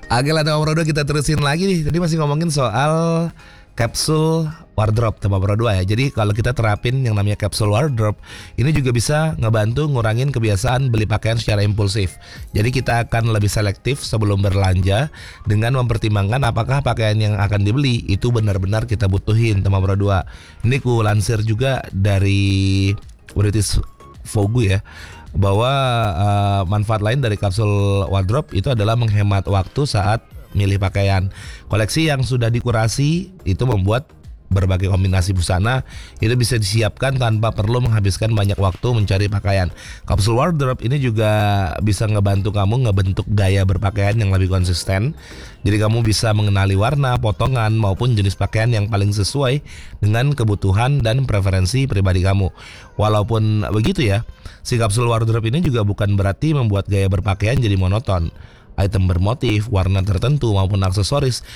Oke lah Tema Pro 2 kita terusin lagi nih. Tadi masih ngomongin soal kapsul wardrobe Tema Pro 2 ya. Jadi kalau kita terapin yang namanya kapsul wardrobe, ini juga bisa ngebantu ngurangin kebiasaan beli pakaian secara impulsif. Jadi kita akan lebih selektif sebelum berlanja dengan mempertimbangkan apakah pakaian yang akan dibeli itu benar-benar kita butuhin Tema Pro 2. Ini ku lansir juga dari British Vogue ya, bahwa manfaat lain dari kapsul wardrobe itu adalah menghemat waktu saat milih pakaian. Koleksi yang sudah dikurasi itu membuat berbagai kombinasi busana itu bisa disiapkan tanpa perlu menghabiskan banyak waktu mencari pakaian. Kapsul wardrobe ini juga bisa ngebantu kamu ngebentuk gaya berpakaian yang lebih konsisten. Jadi kamu bisa mengenali warna, potongan maupun jenis pakaian yang paling sesuai dengan kebutuhan dan preferensi pribadi kamu. Walaupun begitu ya, si kapsul wardrobe ini juga bukan berarti membuat gaya berpakaian jadi monoton. Item bermotif, warna tertentu maupun aksesoris